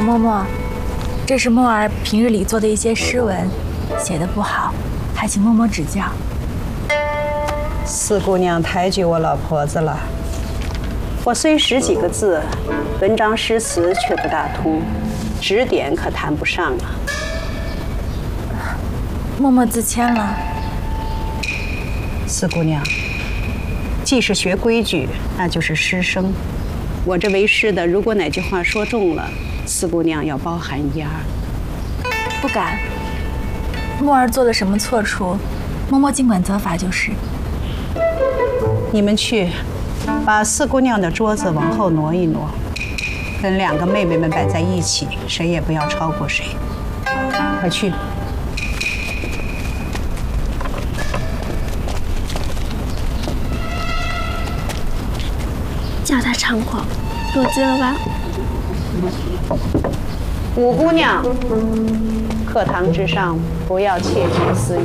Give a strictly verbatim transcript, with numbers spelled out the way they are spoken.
唐嬷嬷，这是墨儿平日里做的一些诗文，写的不好，还请嬷嬷指教。 四姑娘抬举我老婆子了。我虽识几个字，文章诗词却不大通，指点可谈不上啊。 嬷嬷自谦了。 四姑娘，既是学规矩，那就是诗声。我这为师的，如果哪句话说中了，四姑娘要包含一二。 不敢。墨儿做了什么错处，嬷嬷尽管责罚就是。 你们去，把四姑娘的桌子往后挪一挪，跟两个妹妹们摆在一起，谁也不要超过谁。快去。 叫他猖狂，入资了吧？ 五姑娘，课堂之上不要窃取私语。